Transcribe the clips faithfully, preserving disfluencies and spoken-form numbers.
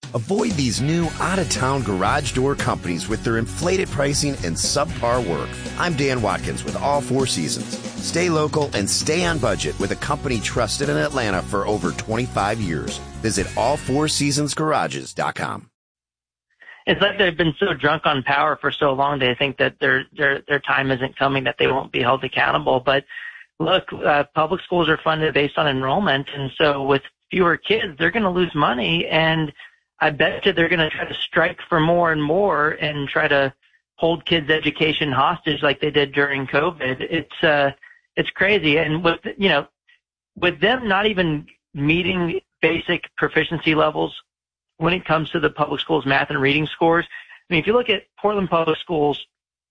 Avoid these new, out-of-town garage door companies with their inflated pricing and subpar work. I'm Dan Watkins with All Four Seasons. Stay local and stay on budget with a company trusted in Atlanta for over twenty-five years. Visit all four seasons garages dot com. It's like they've been so drunk on power for so long, they think that their their their time isn't coming, that they won't be held accountable. But look, uh, public schools are funded based on enrollment, and so with fewer kids, they're going to lose money, and I bet you they're going to try to strike for more and more and try to hold kids' education hostage like they did during COVID. It's uh, it's crazy, and with you know, with them not even meeting basic proficiency levels when it comes to the public schools' math and reading scores. I mean, if you look at Portland Public Schools,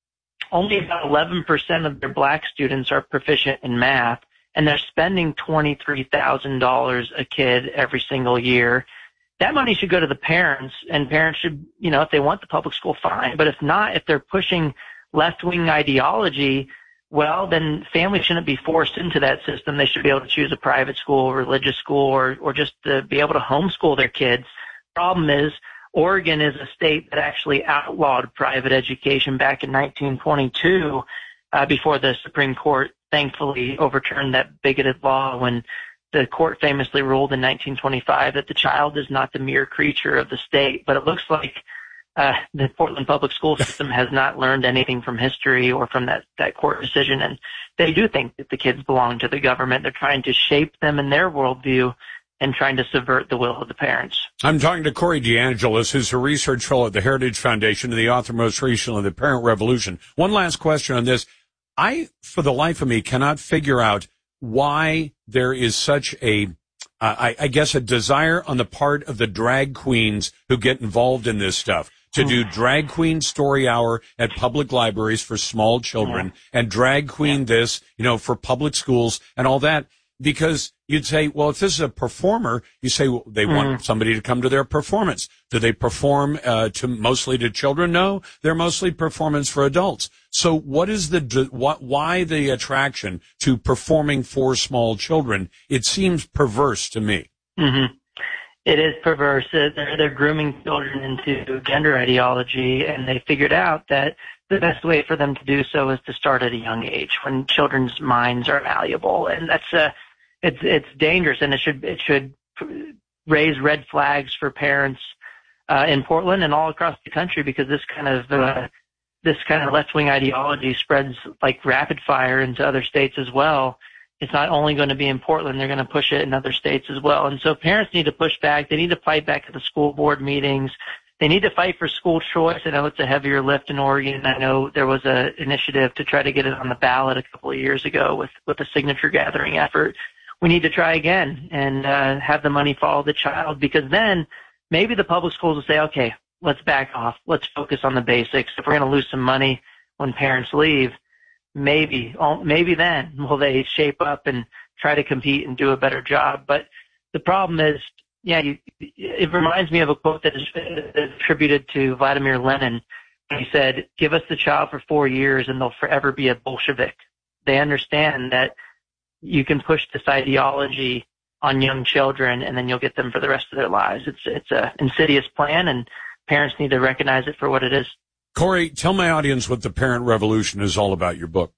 only about eleven percent of their black students are proficient in math, and they're spending twenty-three thousand dollars a kid every single year. That money should go to the parents, and parents should, you know, if they want the public school, fine. But if not, if they're pushing left-wing ideology, well, then families shouldn't be forced into that system. They should be able to choose a private school, religious school, or, or just to be able to homeschool their kids. Problem is, Oregon is a state that actually outlawed private education back in nineteen twenty-two, uh, before the Supreme Court thankfully overturned that bigoted law when the court famously ruled in nineteen twenty-five that the child is not the mere creature of the state. But it looks like uh, the Portland public school system has not learned anything from history or from that, that court decision, and they do think that the kids belong to the government. They're trying to shape them in their worldview and trying to subvert the will of the parents. I'm talking to Corey DeAngelis, who's a research fellow at the Heritage Foundation and the author most recently of The Parent Revolution. One last question on this. I, for the life of me, cannot figure out why there is such a, uh, I, I guess, a desire on the part of the drag queens who get involved in this stuff to do drag queen story hour at public libraries for small children and drag queen this, you know, for public schools and all that. Because you'd say, well, if this is a performer, you say well, they want somebody to come to their performance. Do they perform uh, to mostly to children? No, they're mostly performance for adults. So what is the what, why the attraction to performing for small children? It seems perverse to me. Mm-hmm. It is perverse. They're, they're grooming children into gender ideology, and they figured out that the best way for them to do so is to start at a young age when children's minds are malleable, and that's a It's it's dangerous, and it should it should raise red flags for parents uh, in Portland and all across the country, because this kind of uh, this kind of left wing ideology spreads like rapid fire into other states as well. It's not only going to be in Portland; they're going to push it in other states as well. And so parents need to push back. They need to fight back at the school board meetings. They need to fight for school choice. I know it's a heavier lift in Oregon. I know there was an initiative to try to get it on the ballot a couple of years ago with with a signature gathering effort. We need to try again and uh, have the money follow the child, because then maybe the public schools will say, okay, let's back off. Let's focus on the basics. If we're going to lose some money when parents leave, maybe, oh, maybe then will they shape up and try to compete and do a better job. But the problem is, yeah, you, it reminds me of a quote that is attributed to Vladimir Lenin. He said, give us the child for four years and they'll forever be a Bolshevik. They understand that you can push this ideology on young children, and then you'll get them for the rest of their lives. It's it's a insidious plan, and parents need to recognize it for what it is. Corey, tell my audience what The Parent Revolution is all about, your book.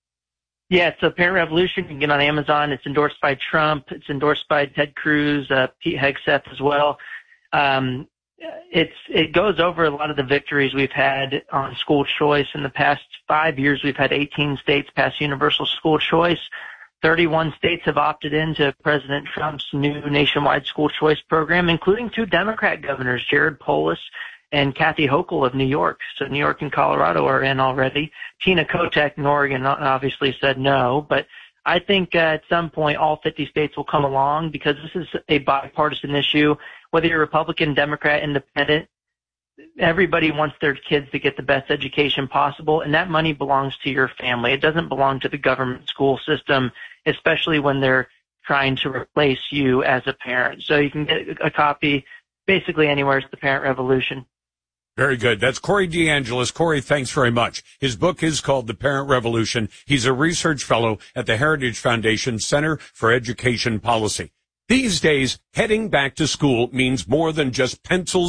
Yeah, it's The Parent Revolution. You can get it on Amazon. It's endorsed by Trump. It's endorsed by Ted Cruz, uh, Pete Hegseth as well. Um, it's it goes over a lot of the victories we've had on school choice. In the past five years, we've had eighteen states pass universal school choice. thirty-one states have opted into President Trump's new nationwide school choice program, including two Democrat governors, Jared Polis and Kathy Hochul of New York. So New York and Colorado are in already. Tina Kotek in Oregon obviously said no, but I think uh, at some point all fifty states will come along, because this is a bipartisan issue. Whether you're Republican, Democrat, Independent, everybody wants their kids to get the best education possible, and that money belongs to your family. It doesn't belong to the government school system, especially when they're trying to replace you as a parent. So you can get a copy basically anywhere. It's The Parent Revolution. Very good. That's Corey DeAngelis. Corey, thanks very much. His book is called The Parent Revolution. He's a research fellow at the Heritage Foundation Center for Education Policy. These days, heading back to school means more than just pencils